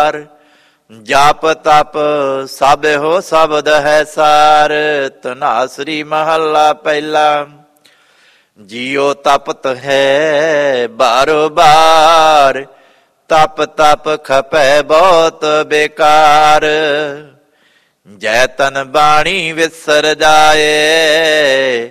ਪਾਰ। ਜਪ ਤਪ ਸਭ ਹੋ ਸ਼ਬਦ ਹੈ ਸਾਰ। ਧਨਾਸਰੀ ਮਹੱਲਾ ਪਹਿਲਾ। ਜੀਉ ਤਪਤ ਹੈ ਬਾਰੋ ਬਾਰ। ਤਪ ਤਪ ਖਪੈ ਬਹੁਤ ਬੇਕਾਰ। ਜੈ ਤਨ ਬਾਣੀ ਵਿਸਰ ਜਾਏ।